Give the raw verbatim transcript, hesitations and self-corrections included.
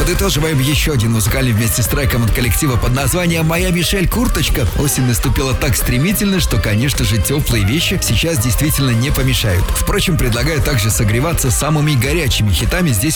Подытоживаем еще один музыкальный вместе с треком от коллектива под названием «Моя Мишель Курточка». Осень наступила так стремительно, что, конечно же, теплые вещи сейчас действительно не помешают. Впрочем, предлагаю также согреваться самыми горячими хитами здесь